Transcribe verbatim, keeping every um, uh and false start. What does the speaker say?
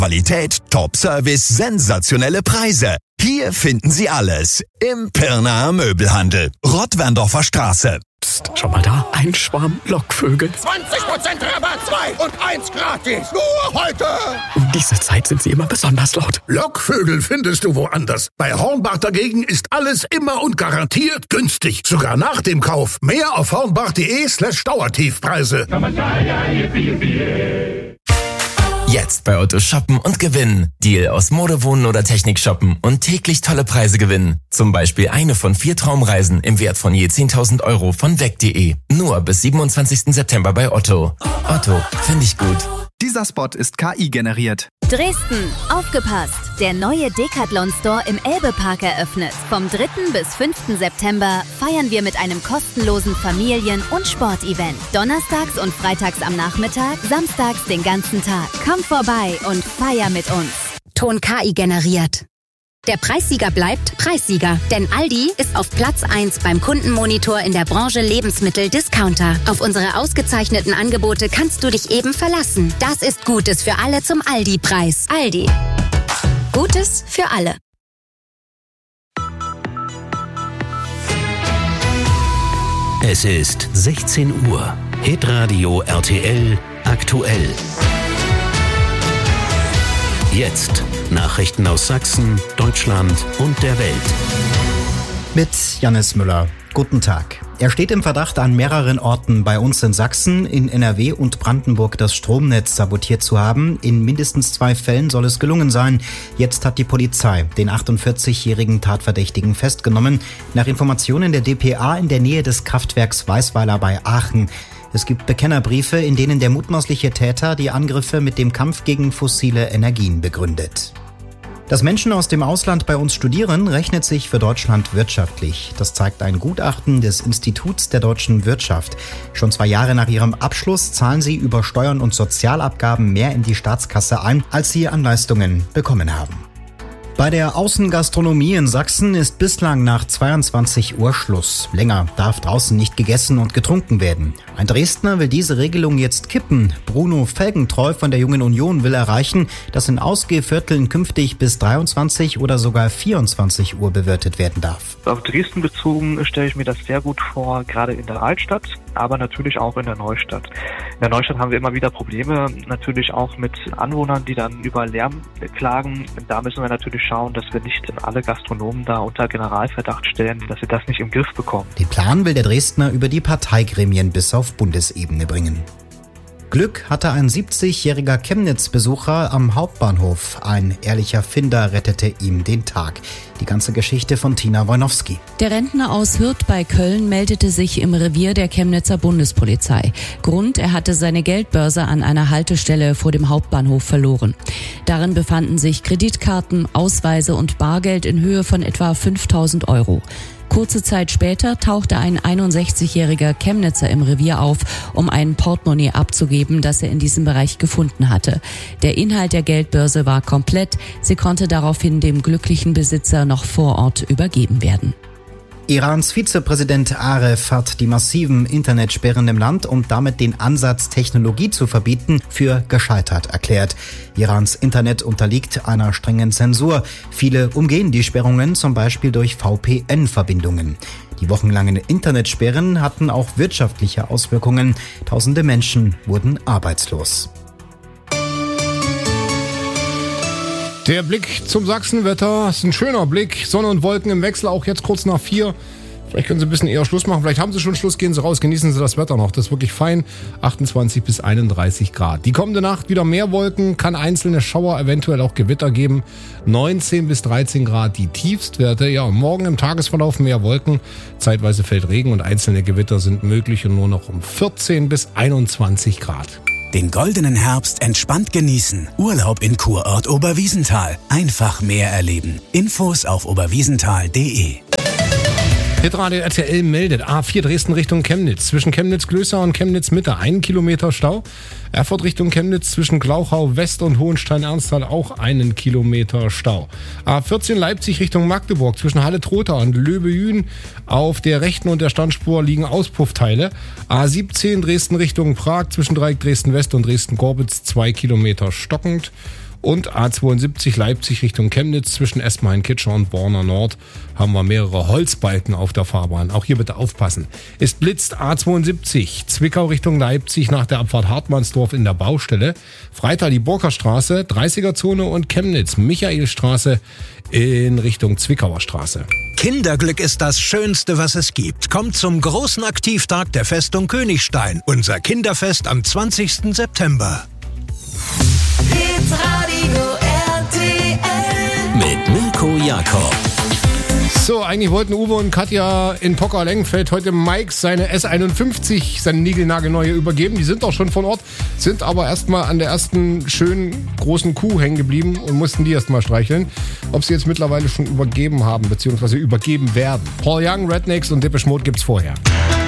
Top-Qualität, Top-Service, sensationelle Preise. Hier finden Sie alles im Pirnaer Möbelhandel. Rottwerndorfer Straße. Psst, schau mal da, ein Schwarm Lockvögel. zwanzig Prozent Rabatt, zwei und eins gratis. Nur heute. Um diese Zeit sind sie immer besonders laut. Lockvögel findest du woanders. Bei Hornbach dagegen ist alles immer und garantiert günstig. Sogar nach dem Kauf. Mehr auf hornbach.de slash Dauertiefpreise. Jetzt bei Otto shoppen und gewinnen. Deal aus Mode, Wohnen oder Technik shoppen und täglich tolle Preise gewinnen. Zum Beispiel eine von vier Traumreisen im Wert von je zehntausend Euro von weg punkt de. Nur bis siebenundzwanzigsten September bei Otto. Otto, finde ich gut. Dieser Spot ist K I generiert. Dresden, aufgepasst! Der neue Decathlon-Store im Elbe-Park eröffnet. Vom dritten bis fünften September feiern wir mit einem kostenlosen Familien- und Sportevent. Donnerstags und freitags am Nachmittag, samstags den ganzen Tag. Komm vorbei und feier mit uns. Ton K I generiert. Der Preissieger bleibt Preissieger, denn Aldi ist auf Platz eins beim Kundenmonitor in der Branche Lebensmittel-Discounter. Auf unsere ausgezeichneten Angebote kannst du dich eben verlassen. Das ist Gutes für alle zum Aldi-Preis. Aldi. Gutes für alle. Es ist sechzehn Uhr. Hitradio R T L aktuell. Jetzt Nachrichten aus Sachsen, Deutschland und der Welt. Mit Jannis Müller. Guten Tag. Er steht im Verdacht, an mehreren Orten bei uns in Sachsen, in N R W und Brandenburg das Stromnetz sabotiert zu haben. In mindestens zwei Fällen soll es gelungen sein. Jetzt hat die Polizei den achtundvierzigjährigen Tatverdächtigen festgenommen. Nach Informationen der D P A in der Nähe des Kraftwerks Weißweiler bei Aachen. Es gibt Bekennerbriefe, in denen der mutmaßliche Täter die Angriffe mit dem Kampf gegen fossile Energien begründet. Dass Menschen aus dem Ausland bei uns studieren, rechnet sich für Deutschland wirtschaftlich. Das zeigt ein Gutachten des Instituts der deutschen Wirtschaft. Schon zwei Jahre nach ihrem Abschluss zahlen sie über Steuern und Sozialabgaben mehr in die Staatskasse ein, als sie an Leistungen bekommen haben. Bei der Außengastronomie in Sachsen ist bislang nach zweiundzwanzig Uhr Schluss. Länger darf draußen nicht gegessen und getrunken werden. Ein Dresdner will diese Regelung jetzt kippen. Bruno Felgentreu von der Jungen Union will erreichen, dass in Ausgehvierteln künftig bis dreiundzwanzig oder sogar vierundzwanzig Uhr bewirtet werden darf. Auf Dresden bezogen stelle ich mir das sehr gut vor, gerade in der Altstadt, aber natürlich auch in der Neustadt. In der Neustadt haben wir immer wieder Probleme, natürlich auch mit Anwohnern, die dann über Lärm klagen. Da müssen wir natürlich schauen, dass wir nicht alle Gastronomen da unter Generalverdacht stellen, dass wir das nicht im Griff bekommen. Den Plan will der Dresdner über die Parteigremien bis auf Bundesebene bringen. Glück hatte ein siebzigjähriger Chemnitz-Besucher am Hauptbahnhof. Ein ehrlicher Finder rettete ihm den Tag. Die ganze Geschichte von Tina Wojnowski. Der Rentner aus Hürth bei Köln meldete sich im Revier der Chemnitzer Bundespolizei. Grund, er hatte seine Geldbörse an einer Haltestelle vor dem Hauptbahnhof verloren. Darin befanden sich Kreditkarten, Ausweise und Bargeld in Höhe von etwa fünftausend Euro. Kurze Zeit später tauchte ein einundsechzigjähriger Chemnitzer im Revier auf, um ein Portemonnaie abzugeben, das er in diesem Bereich gefunden hatte. Der Inhalt der Geldbörse war komplett. Sie konnte daraufhin dem glücklichen Besitzer noch vor Ort übergeben werden. Irans Vizepräsident Aref hat die massiven Internetsperren im Land und damit den Ansatz, Technologie zu verbieten, für gescheitert erklärt. Irans Internet unterliegt einer strengen Zensur. Viele umgehen die Sperrungen, zum Beispiel durch V P N-Verbindungen. Die wochenlangen Internetsperren hatten auch wirtschaftliche Auswirkungen. Tausende Menschen wurden arbeitslos. Der Blick zum Sachsenwetter ist ein schöner Blick. Sonne und Wolken im Wechsel, auch jetzt kurz nach vier. Vielleicht können Sie ein bisschen eher Schluss machen. Vielleicht haben Sie schon Schluss, gehen Sie raus, genießen Sie das Wetter noch. Das ist wirklich fein. achtundzwanzig bis einunddreißig Grad. Die kommende Nacht wieder mehr Wolken, kann einzelne Schauer, eventuell auch Gewitter geben. neunzehn bis dreizehn Grad die Tiefstwerte. Ja, morgen im Tagesverlauf mehr Wolken. Zeitweise fällt Regen und einzelne Gewitter sind möglich und nur noch um vierzehn bis einundzwanzig Grad. Den goldenen Herbst entspannt genießen. Urlaub in Kurort Oberwiesenthal. Einfach mehr erleben. Infos auf oberwiesenthal punkt de. Hitradio R T L meldet A vier Dresden Richtung Chemnitz. Zwischen Chemnitz-Glößer und Chemnitz-Mitte einen Kilometer Stau. Erfurt Richtung Chemnitz zwischen Glauchau West und Hohenstein-Ernsthal auch einen Kilometer Stau. A vierzehn Leipzig Richtung Magdeburg zwischen Halle-Trotha und Löbe-Jühn. Auf der rechten und der Standspur liegen Auspuffteile. A siebzehn Dresden Richtung Prag zwischen Dreieck Dresden West und Dresden-Gorbitz zwei Kilometer stockend. Und A zweiundsiebzig Leipzig Richtung Chemnitz zwischen Esmain-Kitscher und Borna Nord haben wir mehrere Holzbalken auf der Fahrbahn. Auch hier bitte aufpassen. Es blitzt A zweiundsiebzig Zwickau Richtung Leipzig nach der Abfahrt Hartmannsdorf in der Baustelle. Freital die Burgerstraße, dreißiger-Zone und Chemnitz Michaelstraße in Richtung Zwickauer Straße. Kinderglück ist das Schönste, was es gibt. Kommt zum großen Aktivtag der Festung Königstein. Unser Kinderfest am zwanzigsten September. Hitradio R T L mit Mirko Jakob. So, eigentlich wollten Uwe und Katja in Pocker-Lengenfeld heute Mike seine S einundfünfzig, seine niegelnagelneue übergeben. Die sind auch schon von Ort, sind aber erstmal an der ersten schönen großen Kuh hängen geblieben und mussten die erstmal streicheln. Ob sie jetzt mittlerweile schon übergeben haben, beziehungsweise übergeben werden. Paul Young, Rednecks und Depeche Mode gibt's vorher.